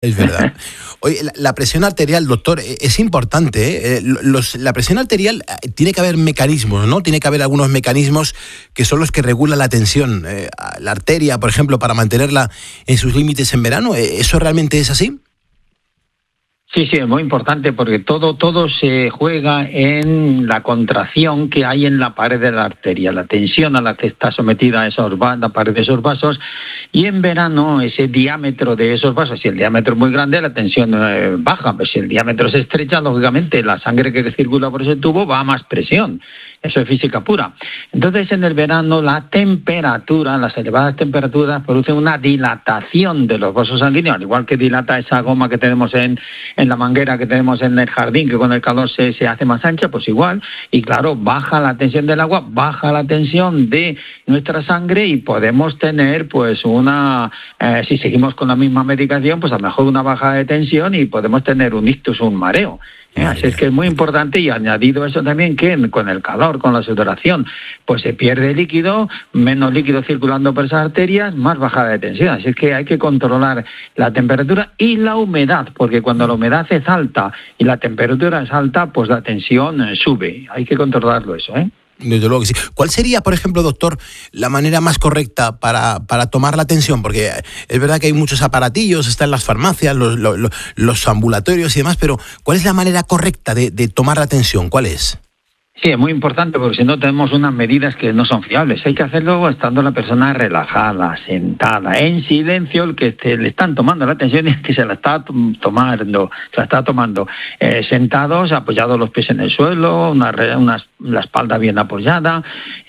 Es verdad. Oye, la presión arterial, doctor, es importante, ¿eh? La presión arterial, tiene que haber mecanismos, ¿no? Tiene que haber algunos mecanismos que son los que regulan la tensión. La arteria, por ejemplo, para mantenerla en sus límites en verano, ¿eso realmente es así? Sí, es muy importante porque todo se juega en la contracción que hay en la pared de la arteria, la tensión a la que está sometida la pared de esos vasos, y en verano ese diámetro de esos vasos, si el diámetro es muy grande, la tensión baja, pues si el diámetro se estrecha, lógicamente la sangre que circula por ese tubo va a más presión. Eso es física pura. Entonces, en el verano, las elevadas temperaturas producen una dilatación de los vasos sanguíneos, al igual que dilata esa goma que tenemos en la manguera que tenemos en el jardín, que con el calor se hace más ancha, pues igual. Y claro, baja la tensión del agua, baja la tensión de nuestra sangre y podemos tener, pues, si seguimos con la misma medicación, pues a lo mejor una baja de tensión y podemos tener un ictus o un mareo. Así es que es muy importante, y añadido eso también que con el calor, con la sudoración, pues se pierde líquido, menos líquido circulando por esas arterias, más bajada de tensión. Así es que hay que controlar la temperatura y la humedad, porque cuando la humedad es alta y la temperatura es alta, pues la tensión sube. Hay que controlarlo eso, ¿eh? Desde luego que sí. ¿Cuál sería, por ejemplo, doctor, la manera más correcta para tomar la tensión? Porque es verdad que hay muchos aparatillos, están las farmacias, los ambulatorios y demás, pero ¿cuál es la manera correcta de tomar la tensión? ¿Cuál es? Sí, es muy importante porque si no tenemos unas medidas que no son fiables. Hay que hacerlo estando la persona relajada, sentada, en silencio, el que le están tomando la atención y el que se la está tomando. Sentados, apoyados los pies en el suelo, la espalda bien apoyada.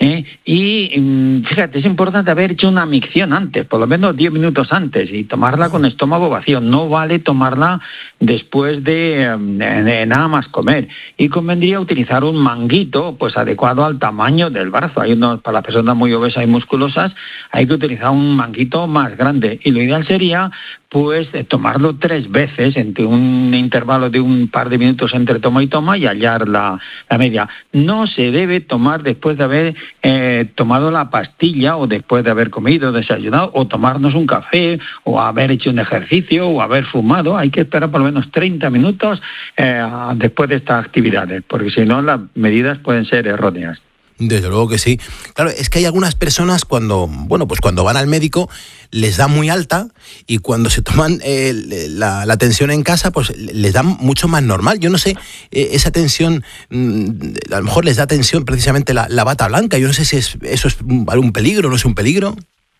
Y fíjate, es importante haber hecho una micción antes, por lo menos 10 minutos antes, y tomarla con estómago vacío. No vale tomarla después de nada más comer. Y convendría utilizar un manguito, pues adecuado al tamaño del brazo. Para las personas muy obesas y musculosas, hay que utilizar un manguito más grande. Y lo ideal sería, pues, tomarlo 3 veces, entre un intervalo de un par de minutos entre toma y toma, y hallar la media. No se debe tomar después de haber tomado la pastilla, o después de haber comido, desayunado, o tomarnos un café, o haber hecho un ejercicio, o haber fumado. Hay que esperar por lo menos 30 minutos después de estas actividades, porque si no las medidas pueden ser erróneas. Desde luego que sí. Claro, es que hay algunas personas cuando van al médico les da muy alta, y cuando se toman la tensión en casa, pues les da mucho más normal. Yo no sé, esa tensión, a lo mejor les da tensión precisamente la bata blanca. Yo no sé si eso es un peligro, no es un peligro.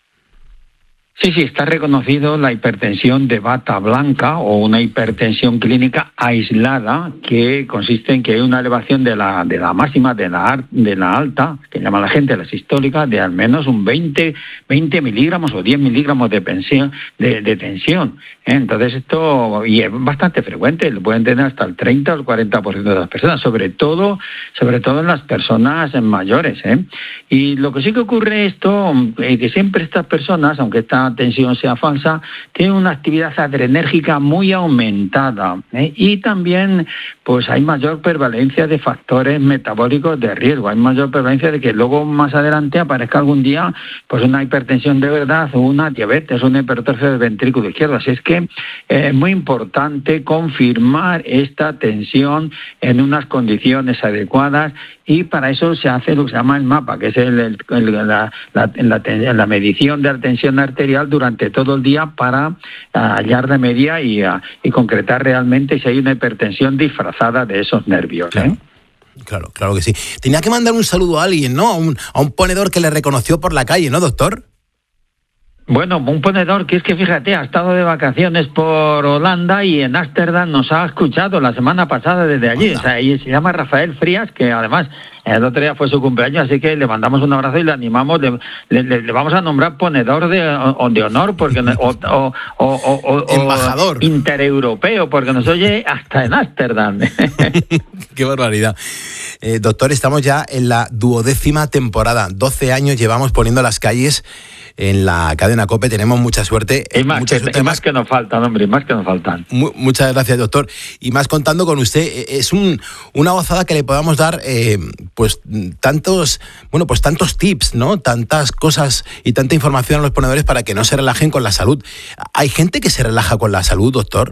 Sí, está reconocido la hipertensión de bata blanca, o una hipertensión clínica aislada, que consiste en que hay una elevación de la máxima de la alta, que llama la gente la sistólica, de al menos un 20 miligramos o 10 miligramos de tensión. Entonces esto, y es bastante frecuente, lo pueden tener hasta el 30 o el 40% de las personas, sobre todo en las personas mayores. Y lo que sí que ocurre que siempre estas personas, aunque esta tensión sea falsa, tienen una actividad adrenérgica muy aumentada, y también, pues, hay mayor prevalencia de factores metabólicos de riesgo, hay mayor prevalencia de que luego más adelante aparezca algún día, pues, una hipertensión de verdad, o una diabetes, una hipertrofia del ventrículo izquierdo. Así es que es muy importante confirmar esta tensión en unas condiciones adecuadas, y para eso se hace lo que se llama el mapa, que es la medición de la tensión arterial durante todo el día, para hallar la media y concretar realmente si hay una hipertensión disfrazada de esos nervios. Claro que sí. Tenía que mandar un saludo a alguien, ¿no? A un ponedor que le reconoció por la calle, ¿no, doctor? Bueno, un ponedor que es que, fíjate, ha estado de vacaciones por Holanda y en Ámsterdam nos ha escuchado la semana pasada desde allí. O sea, y se llama Rafael Frías, que además el otro día fue su cumpleaños, así que le mandamos un abrazo y le animamos, le vamos a nombrar ponedor de honor, porque o embajador intereuropeo, porque nos oye hasta en Ámsterdam. Qué barbaridad. Doctor, estamos ya en la 12ª temporada. 12 años llevamos poniendo las calles en la cadena Cadena COPE tenemos mucha suerte. Más que nos faltan, hombre, más que nos faltan. Muchas gracias, doctor. Y más contando con usted, es una gozada que le podamos dar pues tantos tips, ¿no? Tantas cosas y tanta información a los ponedores para que no se relajen con la salud. ¿Hay gente que se relaja con la salud, doctor?